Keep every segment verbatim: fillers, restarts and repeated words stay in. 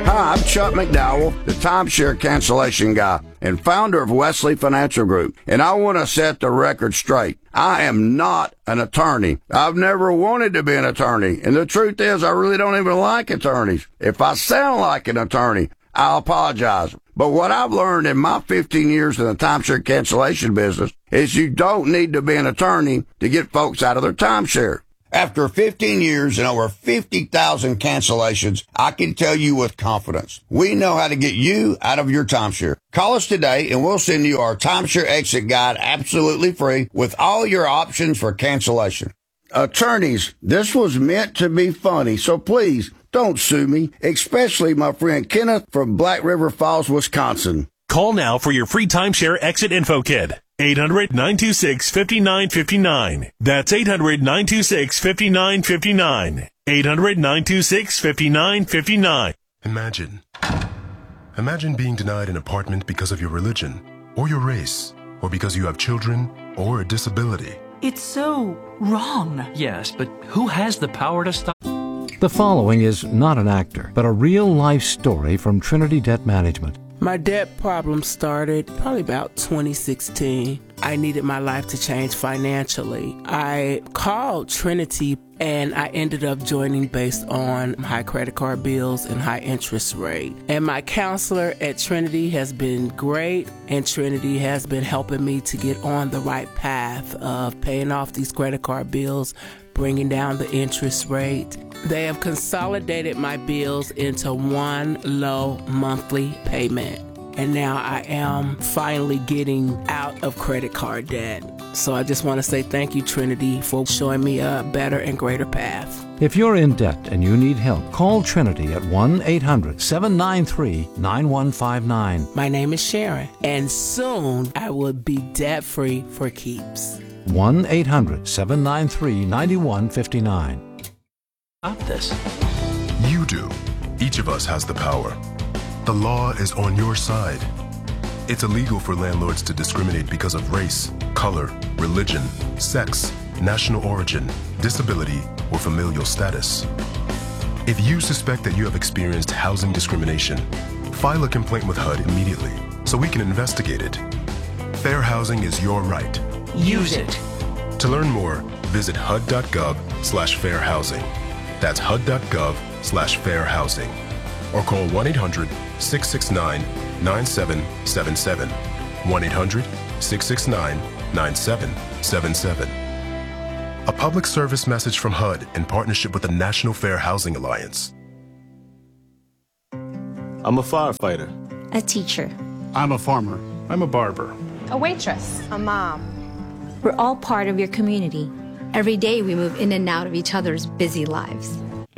Hi, I'm Chuck McDowell, the timeshare cancellation guy and founder of Wesley Financial Group, and I want to set the record straight. I am not an attorney. I've never wanted to be an attorney, and the truth is I really don't even like attorneys. If I sound like an attorney, I apologize. But what I've learned in my fifteen years in the timeshare cancellation business is you don't need to be an attorney to get folks out of their timeshare. After fifteen years and over fifty thousand cancellations, I can tell you with confidence, we know how to get you out of your timeshare. Call us today and we'll send you our timeshare exit guide absolutely free with all your options for cancellation. Attorneys, this was meant to be funny, so please don't sue me, especially my friend Kenneth from Black River Falls, Wisconsin. Call now for your free timeshare exit info kit. eight hundred, nine two six, five nine five nine. That's eight hundred, nine two six, five nine five nine. eight hundred, nine two six, five nine five nine. Imagine. Imagine being denied an apartment because of your religion, or your race, or because you have children, or a disability. It's so wrong. Yes, but who has the power to stop? The following is not an actor, but a real-life story from Trinity Debt Management. My debt problem started probably about twenty sixteen. I needed my life to change financially. I called Trinity and I ended up joining based on high credit card bills and high interest rate. And my counselor at Trinity has been great, and Trinity has been helping me to get on the right path of paying off these credit card bills, bringing down the interest rate. They have consolidated my bills into one low monthly payment. And now I am finally getting out of credit card debt. So I just want to say thank you, Trinity, for showing me a better and greater path. If you're in debt and you need help, call Trinity at one eight hundred, seven nine three, nine one five nine. My name is Sharon, and soon I will be debt-free for keeps. one eight hundred, seven nine three, nine one five nine. Stop this. You do. Each of us has the power. The law is on your side. It's illegal for landlords to discriminate because of race, color, religion, sex, national origin, disability, or familial status. If you suspect that you have experienced housing discrimination, file a complaint with H U D immediately so we can investigate it. Fair housing is your right. Use it. To learn more, visit H U D dot gov slash fair housing. That's H U D dot gov slash fair housing. Or call one eight hundred, six six nine, nine seven seven seven. one eight hundred, six six nine, nine seven seven seven. A public service message from H U D in partnership with the National Fair Housing Alliance. I'm a firefighter. A teacher. I'm a farmer. I'm a barber. A waitress. A mom. We're all part of your community. Every day we move in and out of each other's busy lives.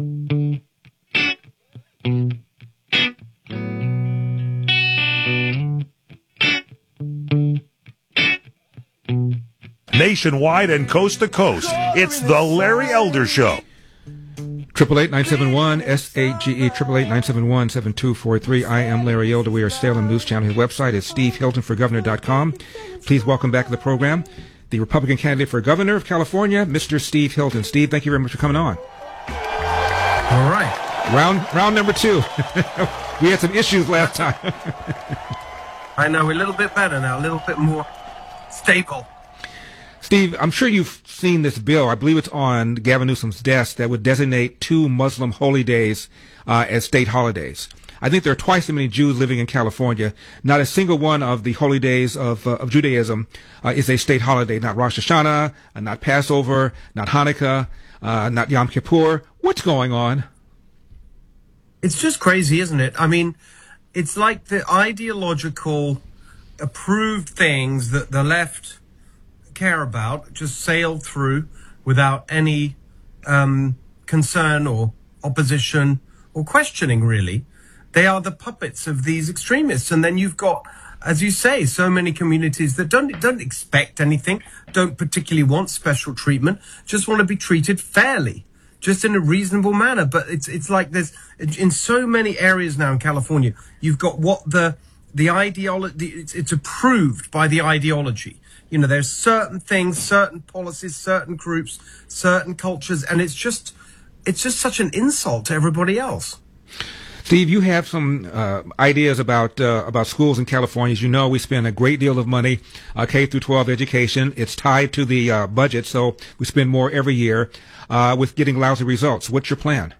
Nationwide and coast to coast, it's the Larry Elder Show. Triple eight nine seven one S A G E triple eight nine seven one seven two four three. I am Larry Elder. We are Salem News Channel. His website is steve hilton for governor dot com. Please welcome back to the program the Republican candidate for governor of California, Mister Steve Hilton. Steve, thank you very much for coming on. All right, round round number two. We had some issues last time. I know, we're a little bit better now, a little bit more stable. Steve, I'm sure you've seen this bill. I believe it's on Gavin Newsom's desk that would designate two Muslim holy days uh, as state holidays. I think there are twice as many Jews living in California. Not a single one of the holy days of, uh, of Judaism uh, is a state holiday. Not Rosh Hashanah, uh, not Passover, not Hanukkah, uh, not Yom Kippur. What's going on? It's just crazy, isn't it? I mean, it's like the ideological approved things that the left care about just sail through without any um, concern or opposition or questioning, really. They are the puppets of these extremists. And then you've got, as you say, so many communities that don't don't expect anything, don't particularly want special treatment, just want to be treated fairly, just in a reasonable manner. But it's it's like there's, in so many areas now in California, you've got what the the ideology, it's, it's approved by the ideology. You know, there's certain things, certain policies, certain groups, certain cultures, and it's just, it's just such an insult to everybody else. Steve, you have some uh, ideas about uh, about schools in California. As you know, we spend a great deal of money uh, K through twelve education. It's tied to the uh, budget, so we spend more every year uh, with getting lousy results. What's your plan?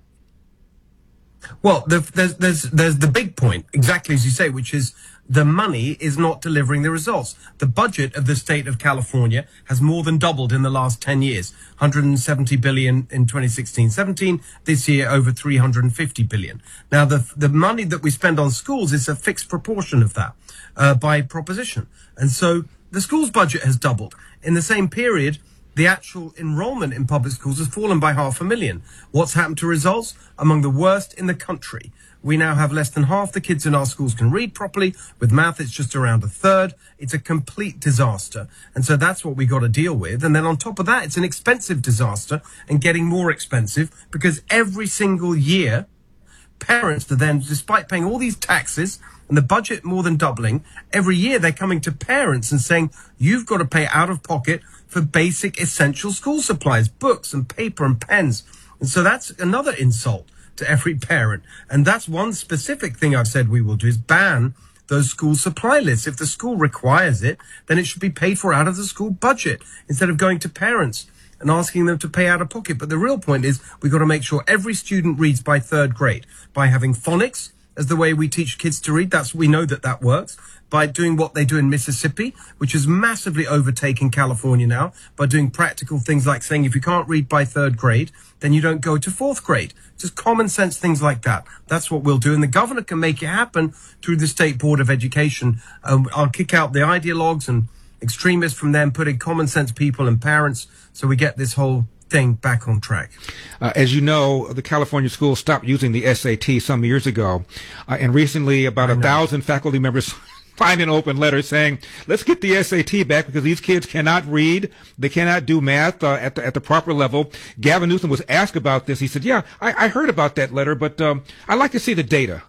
Well, the, there's there's there's the big point, exactly as you say, which is the money is not delivering the results. The budget of the state of California has more than doubled in the last ten years. one hundred seventy billion in twenty sixteen seventeen, this year over three hundred fifty billion. Now, the the money that we spend on schools is a fixed proportion of that uh, by proposition. And so the schools budget has doubled. In the same period, the actual enrollment in public schools has fallen by half a million. What's happened to results? Among the worst in the country. We now have less than half the kids in our schools can read properly. With math, it's just around a third. It's a complete disaster. And so that's what we got to deal with. And then on top of that, it's an expensive disaster and getting more expensive because every single year, parents are then, despite paying all these taxes and the budget more than doubling, every year they're coming to parents and saying, you've got to pay out of pocket for basic essential school supplies, books and paper and pens. And so that's another insult to every parent. And that's one specific thing I've said we will do is ban those school supply lists. If the school requires it, then it should be paid for out of the school budget instead of going to parents and asking them to pay out of pocket. But the real point is we've got to make sure every student reads by third grade by having phonics as the way we teach kids to read. That's, we know that that works. By doing what they do in Mississippi, which has massively overtaken California now, by doing practical things like saying if you can't read by third grade, then you don't go to fourth grade. Just common sense things like that. That's what we'll do. And the governor can make it happen through the State Board of Education. Um, I'll kick out the ideologues and extremists from them, put in common sense people and parents so we get this whole thing back on track. Uh, as you know, the California schools stopped using the S A T some years ago. Uh, and recently, about a thousand faculty members signed an open letter saying, let's get the S A T back because these kids cannot read. They cannot do math uh, at, the, at the proper level. Gavin Newsom was asked about this. He said, yeah, I, I heard about that letter, but um, I'd like to see the data.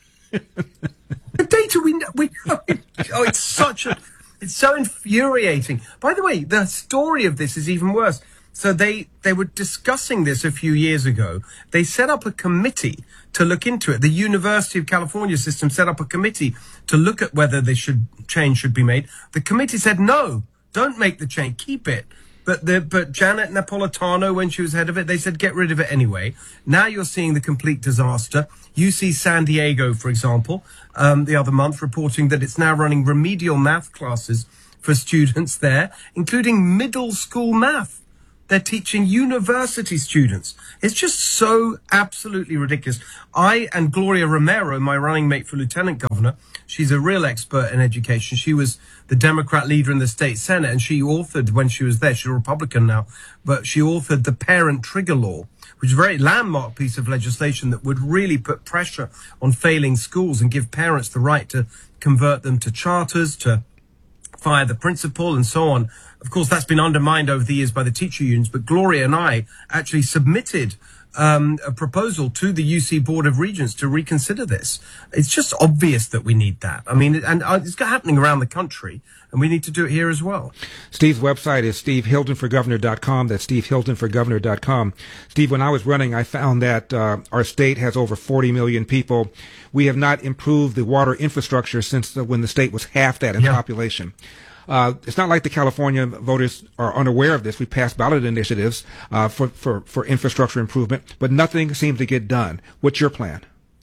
The data, we know. We know. Oh, it's such a, it's so infuriating. By the way, the story of this is even worse. So they, they were discussing this a few years ago. They set up a committee to look into it. The University of California system set up a committee to look at whether they should change should be made. The committee said, no, don't make the change, keep it. But the, but Janet Napolitano, when she was head of it, they said, get rid of it anyway. Now you're seeing the complete disaster. U C San Diego, for example, um, the other month reporting that it's now running remedial math classes for students there, including middle school math. They're teaching university students. It's just so absolutely ridiculous. I and Gloria Romero, my running mate for lieutenant governor, she's a real expert in education. She was the Democrat leader in the state Senate, and she authored, when she was there, she's a Republican now, but she authored the Parent Trigger Law, which is a very landmark piece of legislation that would really put pressure on failing schools and give parents the right to convert them to charters, to fire the principal and so on. Of course, that's been undermined over the years by the teacher unions, but Gloria and I actually submitted um, a proposal to the U C Board of Regents to reconsider this. It's just obvious that we need that. I mean, and it's happening around the country, and we need to do it here as well. Steve's website is steve hilton for governor dot com. That's steve hilton for governor dot com. Steve, when I was running, I found that uh, our state has over forty million people. We have not improved the water infrastructure since the, when the state was half that in yeah. population. Uh, it's not like the California voters are unaware of this. We passed ballot initiatives uh, for, for, for infrastructure improvement, but nothing seems to get done. What's your plan?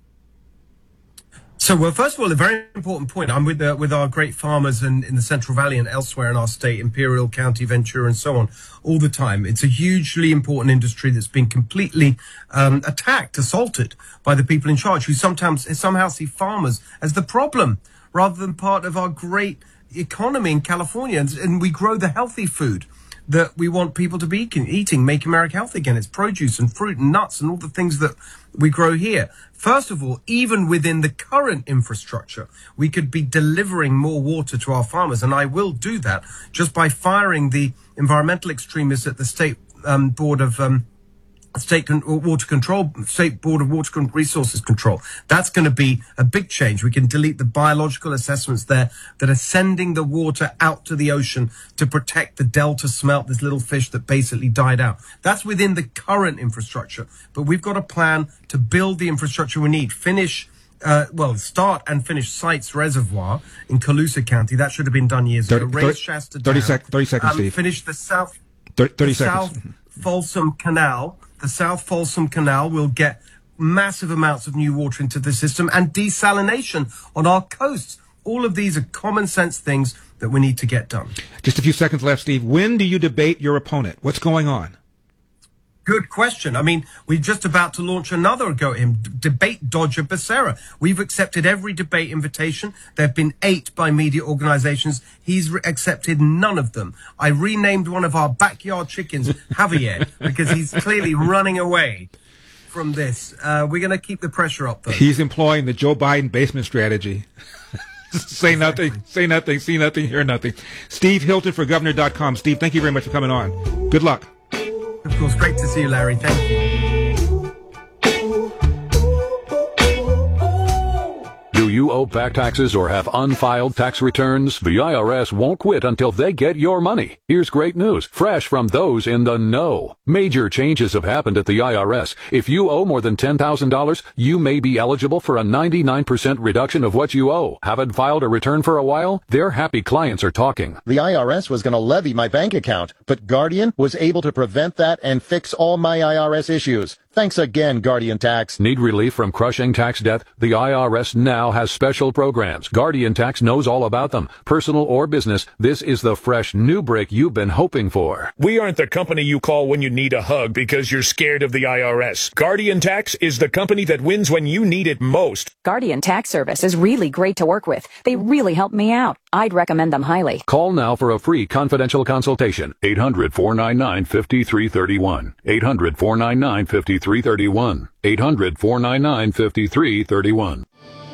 So, well, first of all, a very important point. I'm with uh, with our great farmers in, in the Central Valley and elsewhere in our state, Imperial County, Ventura, and so on, all the time. It's a hugely important industry that's been completely um, attacked, assaulted by the people in charge, who sometimes somehow see farmers as the problem rather than part of our great economy in California. And, and we grow the healthy food that we want people to be eating, eating, make America healthy again. It's produce and fruit and nuts and all the things that we grow here. First of all, even within the current infrastructure, we could be delivering more water to our farmers. And I will do that just by firing the environmental extremists at the State um, Board of um, State con- water control, State Board of Water Resources Control. That's going to be a big change. We can delete the biological assessments there that are sending the water out to the ocean to protect the delta smelt, this little fish that basically died out. That's within the current infrastructure. But we've got a plan to build the infrastructure we need. Finish, uh, well, start and finish Sites Reservoir in Colusa County. That should have been done years ago. Raise Shasta thirty, Dam. sec- thirty seconds, um, Steve. Finish the South, thirty, thirty the seconds. South Folsom Canal. The South Folsom Canal will get massive amounts of new water into the system, and desalination on our coasts. All of these are common sense things that we need to get done. Just a few seconds left, Steve. When do you debate your opponent? What's going on? Good question. I mean, we're just about to launch another go at him, D- Debate Dodger Becerra. We've accepted every debate invitation. There have been eight by media organizations. He's re- accepted none of them. I renamed one of our backyard chickens Javier because he's clearly running away from this. Uh, we're going to keep the pressure up, though. He's employing the Joe Biden basement strategy. Say nothing, say nothing, see nothing, hear nothing. Steve Hilton for governor dot com. Steve, thank you very much for coming on. Good luck. Of course, great to see you, Larry. Thank you. Do you owe back taxes or have unfiled tax returns? The I R S won't quit until they get your money. Here's great news, fresh from those in the know. Major changes have happened at the I R S. If you owe more than ten thousand dollars, you may be eligible for a ninety-nine percent reduction of what you owe. Haven't filed a return for a while? Their happy clients are talking. The I R S was going to levy my bank account, but Guardian was able to prevent that and fix all my I R S issues. Thanks again, Guardian Tax. Need relief from crushing tax debt? The I R S now has special programs. Guardian Tax knows all about them. Personal or business, this is the fresh new break you've been hoping for. We aren't the company you call when you need a hug because you're scared of the I R S. Guardian Tax is the company that wins when you need it most. Guardian Tax Service is really great to work with. They really helped me out. I'd recommend them highly. Call now for a free confidential consultation. eight hundred, four nine nine, five three three one. eight hundred, four nine nine, five three three one. eight hundred, four nine nine, five three three one.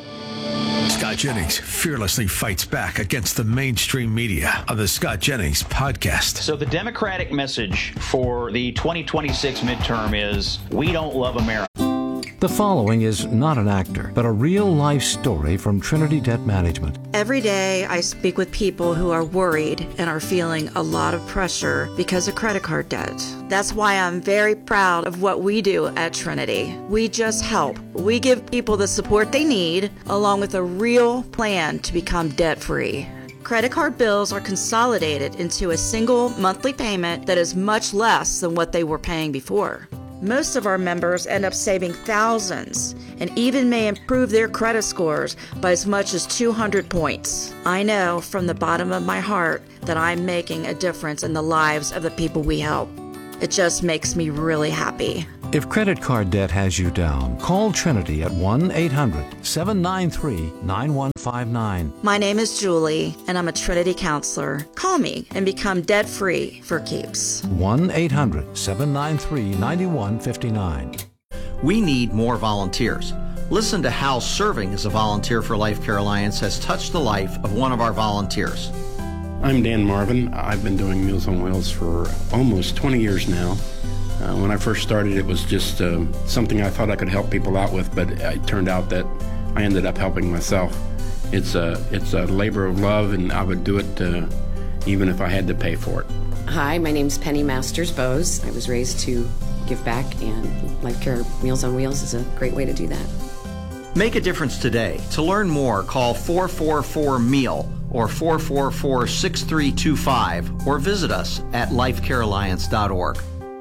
Scott Jennings fearlessly fights back against the mainstream media on the Scott Jennings podcast. So the Democratic message for the twenty twenty-six midterm is, we don't love America. The following is not an actor, but a real-life story from Trinity Debt Management. Every day I speak with people who are worried and are feeling a lot of pressure because of credit card debt. That's why I'm very proud of what we do at Trinity. We just help. We give people the support they need, along with a real plan to become debt-free. Credit card bills are consolidated into a single monthly payment that is much less than what they were paying before. Most of our members end up saving thousands and even may improve their credit scores by as much as two hundred points. I know from the bottom of my heart that I'm making a difference in the lives of the people we help. It just makes me really happy. If credit card debt has you down, call Trinity at one eight hundred, seven nine three, nine one five nine. My name is Julie, and I'm a Trinity counselor. Call me and become debt-free for keeps. one eight hundred, seven nine three, nine one five nine. We need more volunteers. Listen to how serving as a volunteer for Life Care Alliance has touched the life of one of our volunteers. I'm Dan Marvin. I've been doing Meals on Wheels for almost twenty years now. Uh, when I first started, it was just uh, something I thought I could help people out with, but it turned out that I ended up helping myself. It's a, it's a labor of love, and I would do it uh, even if I had to pay for it. Hi, my name's Penny Masters Bose. I was raised to give back, and Life Care Meals on Wheels is a great way to do that. Make a difference today. To learn more, call four four four, M E A L or four four four, six three two five or visit us at life care alliance dot org.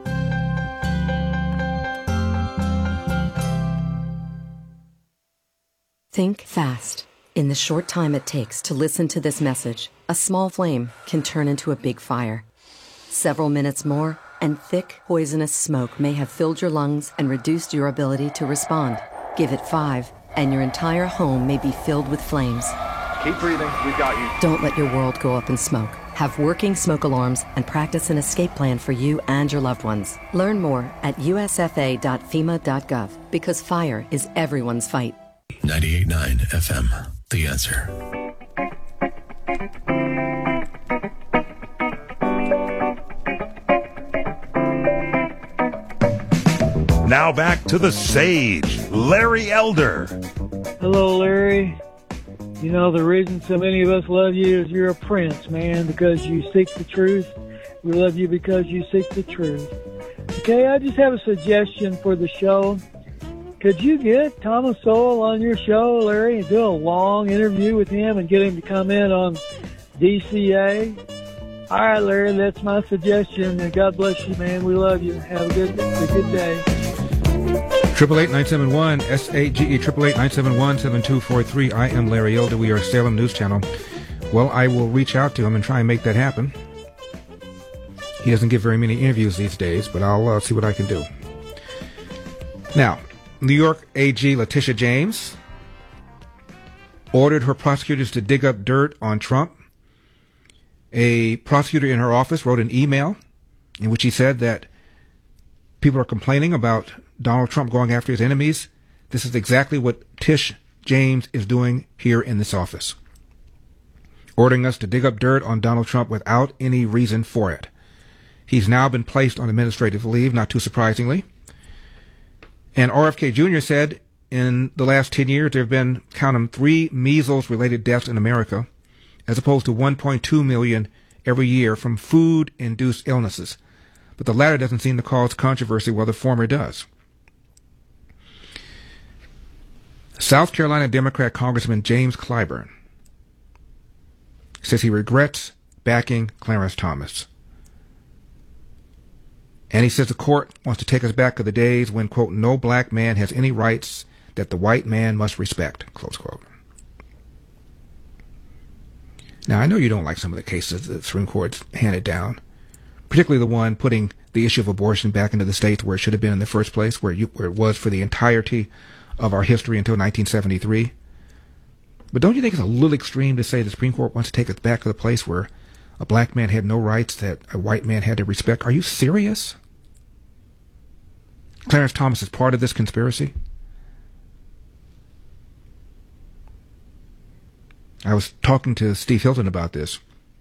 Think fast. In the short time it takes to listen to this message, a small flame can turn into a big fire. Several minutes more, and thick, poisonous smoke may have filled your lungs and reduced your ability to respond. Give it five, and your entire home may be filled with flames. Keep breathing. We've got you. Don't let your world go up in smoke. Have working smoke alarms and practice an escape plan for you and your loved ones. Learn more at U S F A dot FEMA dot gov, because fire is everyone's fight. ninety-eight point nine F M, The Answer. Now back to the sage, Larry Elder. Hello, Larry. You know, the reason so many of us love you is you're a prince, man, because you seek the truth. We love you because you seek the truth. Okay, I just have a suggestion for the show. Could you get Thomas Sowell on your show, Larry, and do a long interview with him and get him to come in on D C A? All right, Larry, that's my suggestion. And God bless you, man. We love you. Have a good, a good day. Triple eight nine seven one S A G E triple eight nine seven one seven two four three. I am Larry Elder. We are Salem News Channel. Well, I will reach out to him and try and make that happen. He doesn't give very many interviews these days, but I'll uh, see what I can do. Now, New York A G Letitia James ordered her prosecutors to dig up dirt on Trump. A prosecutor in her office wrote an email in which he said that people are complaining about Donald Trump going after his enemies. This is exactly what Tish James is doing here in this office, ordering us to dig up dirt on Donald Trump without any reason for it. He's now been placed on administrative leave, not too surprisingly. And R F K Junior said in the last ten years there have been, count them, three measles-related deaths in America, as opposed to one point two million every year from food-induced illnesses. But the latter doesn't seem to cause controversy, while the former does. South Carolina Democrat Congressman James Clyburn says he regrets backing Clarence Thomas. And he says the court wants to take us back to the days when, quote, no black man has any rights that the white man must respect, close quote. Now, I know you don't like some of the cases that the Supreme Court's handed down, particularly the one putting the issue of abortion back into the states where it should have been in the first place, where, you, where it was for the entirety of our history until nineteen seventy-three. But don't you think it's a little extreme to say the Supreme Court wants to take us back to the place where a black man had no rights that a white man had to respect? Are you serious? Clarence Thomas is part of this conspiracy? I was talking to Steve Hilton about this.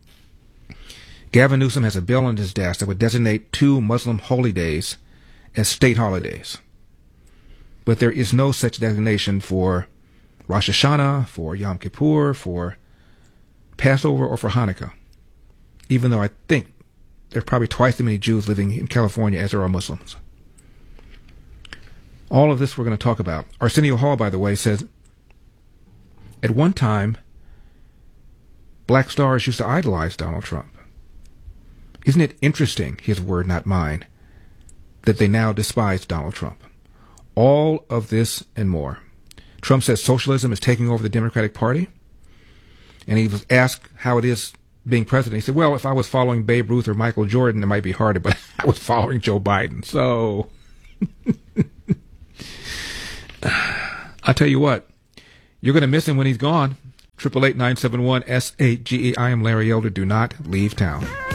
Gavin Newsom has a bill on his desk that would designate two Muslim holy days as state holidays. But there is no such designation for Rosh Hashanah, for Yom Kippur, for Passover, or for Hanukkah. Even though I think there are probably twice as many Jews living in California as there are Muslims. All of this we're going to talk about. Arsenio Hall, by the way, says, at one time, black stars used to idolize Donald Trump. Isn't it interesting, his word, not mine, that they now despise Donald Trump? All of this and more. Trump says socialism is taking over the Democratic Party. And he was asked how it is being president. He said, well, if I was following Babe Ruth or Michael Jordan, it might be harder, but I was following Joe Biden. So, I'll tell you what, you're going to miss him when he's gone. triple eight nine seven one S A G E. I am Larry Elder. Do not leave town.